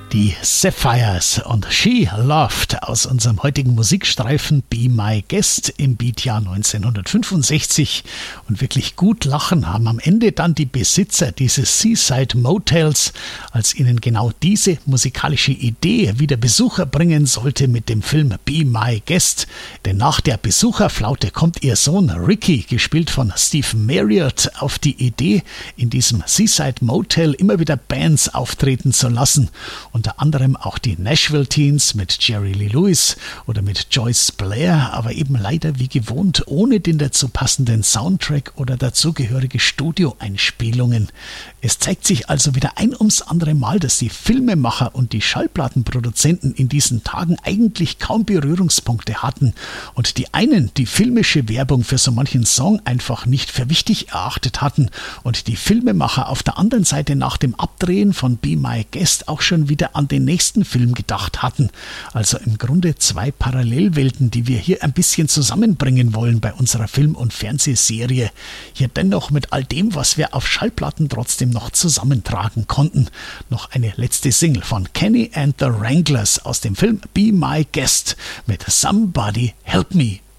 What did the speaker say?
Die Sapphires und She Loved aus unserem heutigen Musikstreifen Be My Guest im Beatjahr 1965. Und wirklich gut lachen haben am Ende dann die Besitzer dieses Seaside Motels, als ihnen genau diese musikalische Idee wieder Besucher bringen sollte mit dem Film Be My Guest. Denn nach der Besucherflaute kommt ihr Sohn Ricky, gespielt von Stephen Marriott, auf die Idee, in diesem Seaside Motel immer wieder Bands auftreten zu lassen. Unter anderem auch die Nashville Teens mit Jerry Lee Lewis oder mit Joyce Blair, aber eben leider wie gewohnt ohne den dazu passenden Soundtrack oder dazugehörige Studioeinspielungen. Es zeigt sich also wieder ein ums andere Mal, dass die Filmemacher und die Schallplattenproduzenten in diesen Tagen eigentlich kaum Berührungspunkte hatten und die einen die filmische Werbung für so manchen Song einfach nicht für wichtig erachtet hatten und die Filmemacher auf der anderen Seite nach dem Abdrehen von Be My Guest auch schon wieder an den nächsten Film gedacht hatten. Also im Grunde zwei Parallelwelten, die wir hier ein bisschen zusammenbringen wollen bei unserer Film- und Fernsehserie. Hier dennoch mit all dem, was wir auf Schallplatten trotzdem noch zusammentragen konnten. Noch eine letzte Single von Kenny and the Wranglers aus dem Film Be My Guest mit Somebody Help Me.